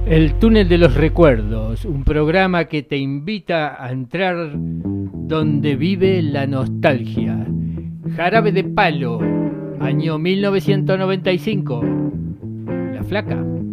El túnel de los recuerdos, un programa que te invita a entrar donde vive la nostalgia. Jarabe de Palo, año 1995. La Flaca.